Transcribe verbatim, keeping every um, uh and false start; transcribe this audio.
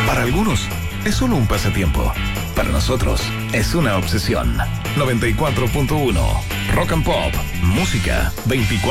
Para algunos, es solo un pasatiempo. Para nosotros, es una obsesión. noventa y cuatro punto uno Rock and Pop. Música veinticuatro